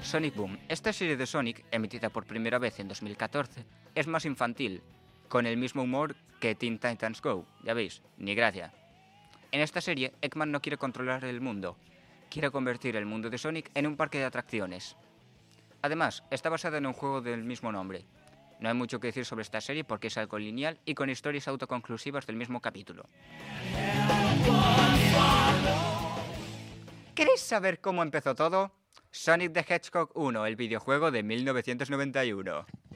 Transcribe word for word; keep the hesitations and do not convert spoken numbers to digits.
Sonic Boom. Esta serie de Sonic, emitida por primera vez en dos mil catorce, es más infantil, con el mismo humor que Teen Titans Go. Ya veis, ni gracia. En esta serie, Eggman no quiere controlar el mundo, quiere convertir el mundo de Sonic en un parque de atracciones. Además, está basada en un juego del mismo nombre. No hay mucho que decir sobre esta serie porque es algo lineal y con historias autoconclusivas del mismo capítulo. ¿Queréis saber cómo empezó todo? Sonic the Hedgehog uno, el videojuego de mil novecientos noventa y uno.